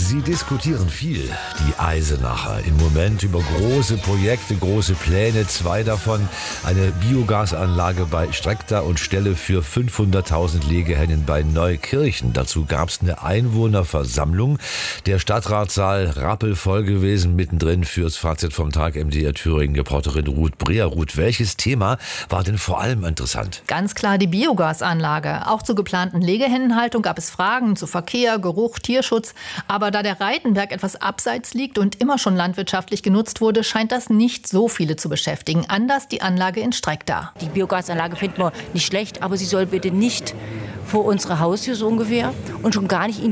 Sie diskutieren viel, die Eisenacher, im Moment über große Projekte, große Pläne. 2 davon, eine Biogasanlage bei Streckda und Stelle für 500.000 Legehennen bei Neukirchen. Dazu gab es eine Einwohnerversammlung. Der Stadtratssaal rappelvoll gewesen, mittendrin fürs Fazit vom Tag MDR Thüringen-Reporterin Ruth Breher. Ruth, welches Thema war denn vor allem interessant? Ganz klar die Biogasanlage. Auch zur geplanten Legehennenhaltung gab es Fragen zu Verkehr, Geruch, Tierschutz. Aber da der Reitenberg etwas abseits liegt und immer schon landwirtschaftlich genutzt wurde, scheint das nicht so viele zu beschäftigen. Anders die Anlage in Streckda. Die Biogasanlage finden wir nicht schlecht, aber sie soll bitte nicht vor unserer Haustür so ungefähr und schon gar nicht in